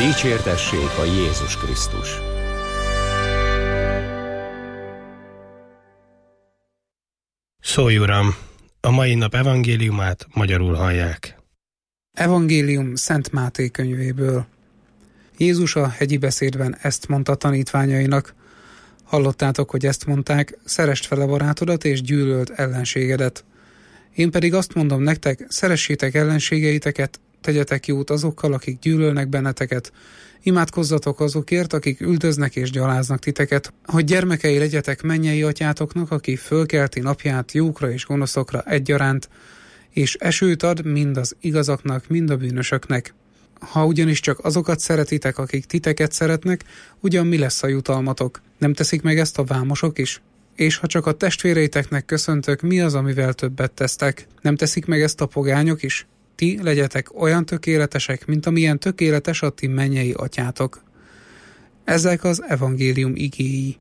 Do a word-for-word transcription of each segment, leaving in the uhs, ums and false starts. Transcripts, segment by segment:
Dicsértessék a Jézus Krisztus! Szólj, Uram! A mai nap evangéliumát magyarul hallják. Evangélium Szent Máté könyvéből. Jézus a hegyi beszédben ezt mondta tanítványainak. Hallottátok, hogy ezt mondták, szeresd fel a barátodat és gyűlöld ellenségedet. Én pedig azt mondom nektek, szeressétek ellenségeiteket, tegyetek jót azokkal, akik gyűlölnek benneteket. Imádkozzatok azokért, akik üldöznek és gyaláznak titeket, hogy gyermekei legyetek mennyei atyátoknak, aki fölkelti napját jókra és gonoszokra egyaránt, és esőt ad mind az igazaknak, mind a bűnösöknek. Ha ugyanis csak azokat szeretitek, akik titeket szeretnek, ugyan mi lesz a jutalmatok? Nem teszik meg ezt a vámosok is? És ha csak a testvéreiteknek köszöntök, mi az, amivel többet tesztek? Nem teszik meg ezt a pogányok is? Ti legyetek olyan tökéletesek, mint amilyen tökéletes a ti mennyei atyátok. Ezek az evangélium igéi.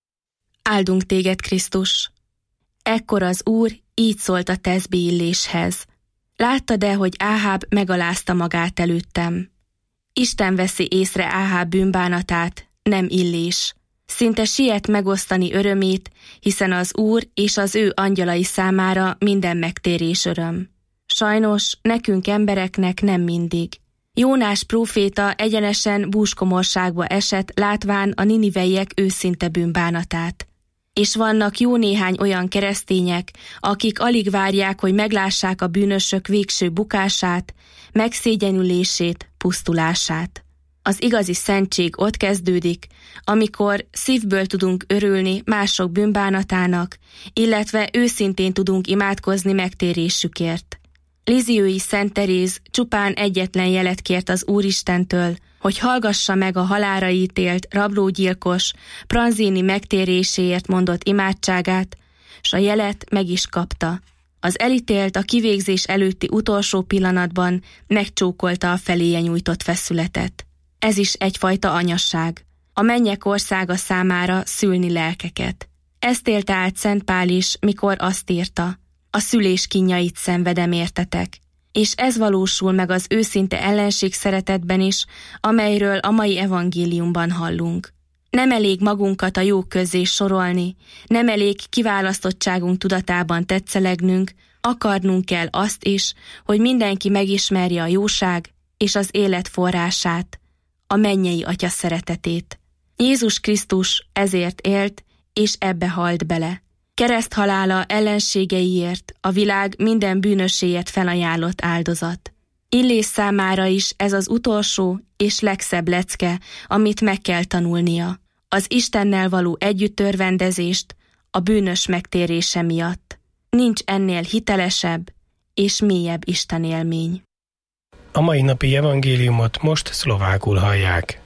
Áldunk téged, Krisztus! Ekkor az Úr így szólt a teszbi Illéshez. Láttad-e, hogy Áháb megalázta magát előttem? Isten veszi észre Áháb bűnbánatát, nem Illés. Szinte siet megosztani örömét, hiszen az Úr és az ő angyalai számára minden megtérés öröm. Sajnos nekünk embereknek nem mindig. Jónás próféta egyenesen búskomorságba esett, látván a niniveiek őszinte bűnbánatát. És vannak jó néhány olyan keresztények, akik alig várják, hogy meglássák a bűnösök végső bukását, megszégyenülését, pusztulását. Az igazi szentség ott kezdődik, amikor szívből tudunk örülni mások bűnbánatának, illetve őszintén tudunk imádkozni megtérésükért. Liziói Szent Teréz csupán egyetlen jelet kért az Úristentől, hogy hallgassa meg a halálra ítélt rablógyilkos Pranzini megtéréséért mondott imádságát, s a jelet meg is kapta. Az elítélt a kivégzés előtti utolsó pillanatban megcsókolta a feléje nyújtott feszületet. Ez is egyfajta anyasság. A mennyek országa számára szülni lelkeket. Ezt élte át Szent Pál is, mikor azt írta: a szülés kínjait szenvedem értetek. És ez valósul meg az őszinte ellenség szeretetben is, amelyről a mai evangéliumban hallunk. Nem elég magunkat a jók közé sorolni, nem elég kiválasztottságunk tudatában tetszelegnünk, akarnunk kell azt is, hogy mindenki megismerje a jóság és az élet forrását, a mennyei Atya szeretetét. Jézus Krisztus ezért élt, és ebbe halt bele. Kereszthalála ellenségeiért, a világ minden bűnöséért felajánlott áldozat. Illés számára is ez az utolsó és legszebb lecke, amit meg kell tanulnia. Az Istennel való együttörvendezést a bűnös megtérése miatt. Nincs ennél hitelesebb és mélyebb Isten élmény. A mai napi evangéliumot most szlovákul hallják.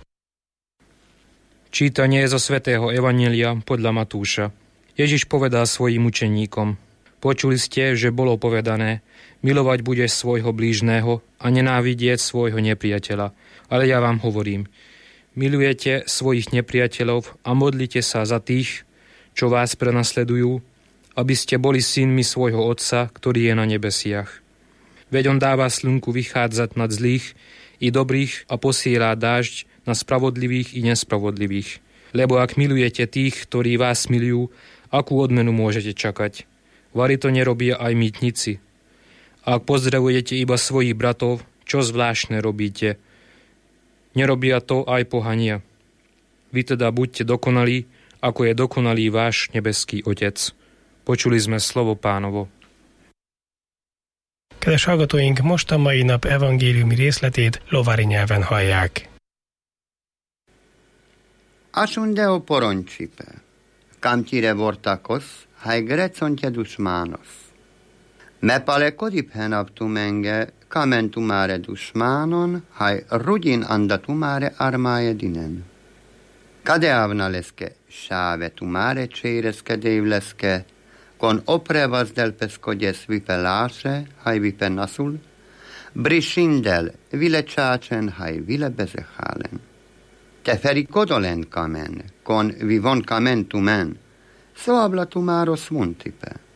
Čítanie zo svätého Evanjelia podľa Matúša. Ježiš povedal svojim učeníkom: Počuli ste, že bolo povedané, milovať budeš svojho blížneho a nenávidieť svojho nepriateľa. Ale ja vám hovorím, milujete svojich nepriateľov a modlite sa za tých, čo vás prenasledujú, aby ste boli synmi svojho Otca, ktorý je na nebesiach. Veď on dáva slnku vychádzať nad zlých i dobrých a posiela dážď na spravodlivých i nespravodlivých. Lebo ak milujete tých, ktorí vás milujú, akú odmenu môžete čakať? Vari to nerobia aj mýtnici. A ak pozdravujete iba svojich bratov, čo zvláštne robíte? Nerobia to aj pohania. Vy teda buďte dokonalí, ako je dokonalý váš nebeský Otec. Počuli sme slovo Pánovo. Kedves hallgatóink, most a mai nap evangéliumi részletét lovári nyelven hallják. Asundeo poroncipe, cam tire vortacos, hai grecon te dușmanos. Me palekodip henaptumenge, kamentumare dușmanon, hai rudin andatumare armae dinen. Cadeavnaleske, šavetumare čeireske deivleske, con oprevas del pescodes vipe lase, hai vipe nasul, brisindel vile čáčen, hai vile bezehalen. Te ferikodolen kamen, con vivon kamen tumen, soabla tumaro smuntipe.